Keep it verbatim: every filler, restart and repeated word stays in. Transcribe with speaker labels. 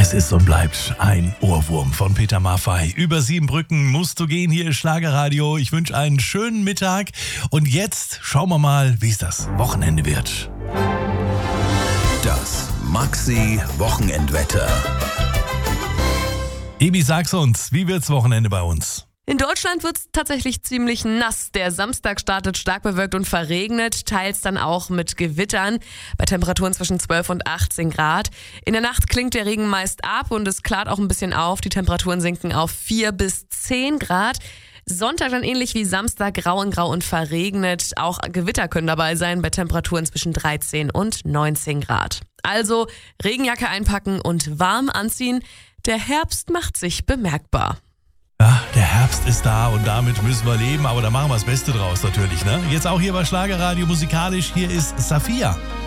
Speaker 1: Es ist und bleibt ein Ohrwurm von Peter Maffay. Über sieben Brücken musst du gehen. Hier ist Schlagerradio. Ich wünsche einen schönen Mittag. Und jetzt schauen wir mal, wie es das Wochenende wird.
Speaker 2: Das Maxi-Wochenendwetter.
Speaker 1: Ebi, sag's uns, wie wird's Wochenende bei uns?
Speaker 3: In Deutschland wird es tatsächlich ziemlich nass. Der Samstag startet stark bewölkt und verregnet, teils dann auch mit Gewittern bei Temperaturen zwischen zwölf und achtzehn Grad. In der Nacht klingt der Regen meist ab und es klart auch ein bisschen auf. Die Temperaturen sinken auf vier bis zehn Grad. Sonntag dann ähnlich wie Samstag grau in grau und verregnet. Auch Gewitter können dabei sein bei Temperaturen zwischen dreizehn und neunzehn Grad. Also Regenjacke einpacken und warm anziehen. Der Herbst macht sich bemerkbar.
Speaker 1: Ja, der Herbst ist da und damit müssen wir leben, aber da machen wir das Beste draus natürlich, ne? Jetzt auch hier bei Schlagerradio musikalisch, hier ist Safiya.